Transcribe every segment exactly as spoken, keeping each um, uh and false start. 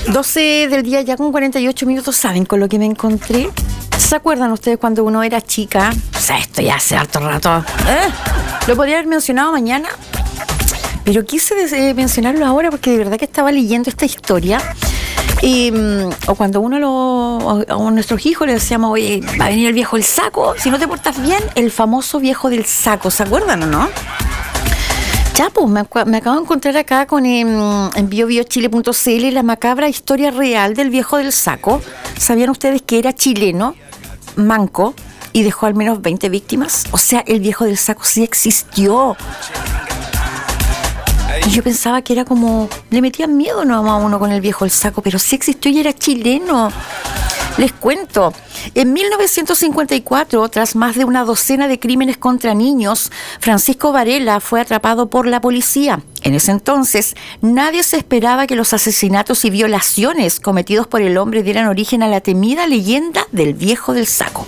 doce del día ya con cuarenta y ocho minutos. ¿Saben con lo que me encontré? ¿Se acuerdan ustedes cuando uno era chica? O sea, esto ya hace harto rato. ¿Eh? Lo podría haber mencionado mañana, pero quise eh, mencionarlo ahora porque de verdad que estaba leyendo esta historia. Y, o cuando uno lo, o, o nuestros hijos le decíamos, oye, va a venir el viejo del saco, si no te portas bien, el famoso viejo del saco. ¿Se acuerdan o no? Ya, pues, me, me acabo de encontrar acá con en, en bio bio chile punto c l la macabra historia real del viejo del saco. ¿Sabían ustedes que era chileno, manco, y dejó al menos veinte víctimas? O sea, el viejo del saco sí existió. Y yo pensaba que era como... Le metían miedo no a uno con el viejo del saco, pero sí existió y era chileno. Les cuento, en mil novecientos cincuenta y cuatro, tras más de una docena de crímenes contra niños, Francisco Varela fue atrapado por la policía. En ese entonces, nadie se esperaba que los asesinatos y violaciones cometidos por el hombre dieran origen a la temida leyenda del viejo del saco.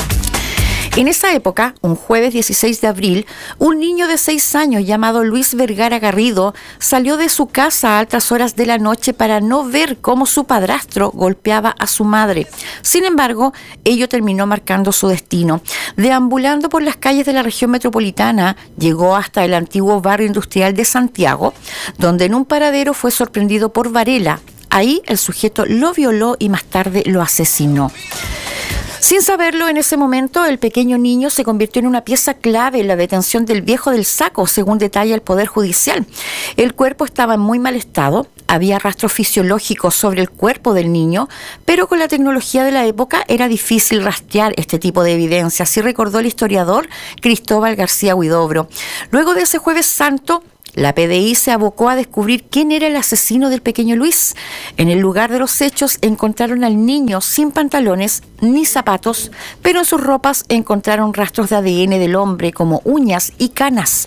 En esa época, un jueves dieciséis de abril, un niño de seis años llamado Luis Vergara Garrido salió de su casa a altas horas de la noche para no ver cómo su padrastro golpeaba a su madre. Sin embargo, ello terminó marcando su destino. Deambulando por las calles de la región metropolitana, llegó hasta el antiguo barrio industrial de Santiago, donde en un paradero fue sorprendido por Varela. Ahí el sujeto lo violó y más tarde lo asesinó. Sin saberlo, en ese momento, el pequeño niño se convirtió en una pieza clave en la detención del viejo del saco, según detalla el Poder Judicial. El cuerpo estaba en muy mal estado, había rastros fisiológicos sobre el cuerpo del niño, pero con la tecnología de la época era difícil rastrear este tipo de evidencia, así recordó el historiador Cristóbal García Huidobro. Luego de ese Jueves Santo, la P D I se abocó a descubrir quién era el asesino del pequeño Luis. En el lugar de los hechos encontraron al niño sin pantalones ni zapatos, pero en sus ropas encontraron rastros de A D N del hombre como uñas y canas.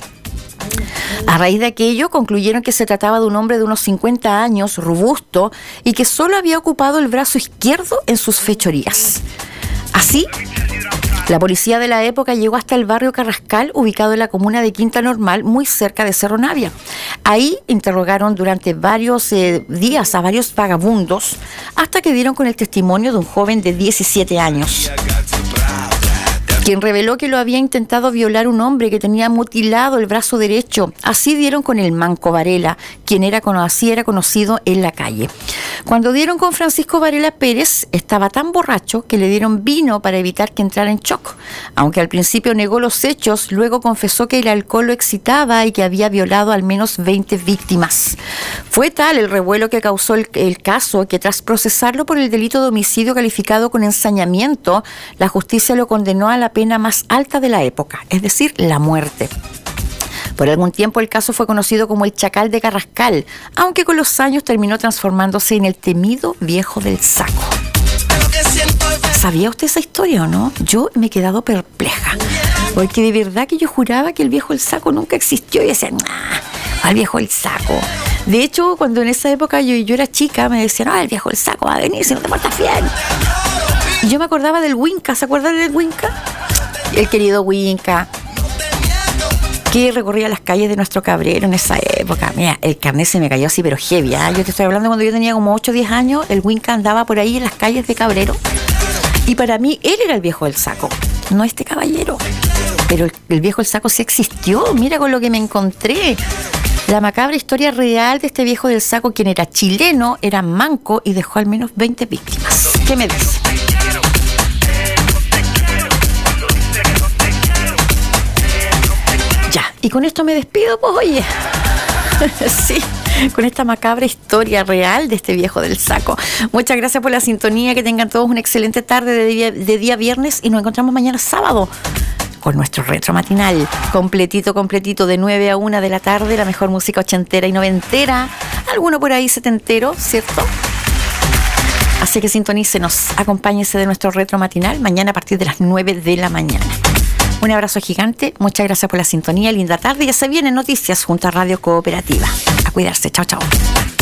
A raíz de aquello concluyeron que se trataba de un hombre de unos cincuenta años, robusto, y que solo había ocupado el brazo izquierdo en sus fechorías. Así, la policía de la época llegó hasta el barrio Carrascal, ubicado en la comuna de Quinta Normal, muy cerca de Cerro Navia. Ahí interrogaron durante varios eh, días a varios vagabundos, hasta que dieron con el testimonio de un joven de diecisiete años, quien reveló que lo había intentado violar un hombre que tenía mutilado el brazo derecho. Así dieron con el manco Varela, quien era, así era conocido en la calle. Cuando dieron con Francisco Varela Pérez, estaba tan borracho que le dieron vino para evitar que entrara en shock. Aunque al principio negó los hechos, luego confesó que el alcohol lo excitaba y que había violado al menos veinte víctimas. Fue tal el revuelo que causó el, el caso que tras procesarlo por el delito de homicidio calificado con ensañamiento, la justicia lo condenó a la pena más alta de la época, es decir, la muerte. Por algún tiempo el caso fue conocido como el Chacal de Carrascal, aunque con los años terminó transformándose en el temido viejo del saco. ¿Sabía usted esa historia o no? Yo me he quedado perpleja, porque de verdad que yo juraba que el viejo del saco nunca existió y decía, nah, al viejo del saco. De hecho, cuando en esa época yo, yo era chica, me decían, ah, el viejo del saco va a venir si no te portas bien. Y yo me acordaba del Winca, ¿se acuerdan del Winca? El querido Winca, que recorría las calles de nuestro Cabrero en esa época. Mira, el carnet se me cayó así, pero heavy, ¿eh? Yo te estoy hablando cuando yo tenía como ocho o diez años, el Winca andaba por ahí en las calles de Cabrero. Y para mí, él era el viejo del saco, no este caballero. Pero el, el viejo del saco sí existió, mira con lo que me encontré. La macabra historia real de este viejo del saco, quien era chileno, era manco y dejó al menos veinte víctimas. ¿Qué me dice? Y con esto me despido, pues oye, sí, con esta macabra historia real de este viejo del saco. Muchas gracias por la sintonía, que tengan todos una excelente tarde de día, de día viernes y nos encontramos mañana sábado con nuestro retro matinal, completito, completito, de nueve a una de la tarde, la mejor música ochentera y noventera, alguno por ahí setentero, ¿cierto? Así que sintonícenos, acompáñense de nuestro retro matinal mañana a partir de las nueve de la mañana. Un abrazo gigante, muchas gracias por la sintonía, linda tarde. Ya se vienen noticias junto a Radio Cooperativa. A cuidarse, chao, chao.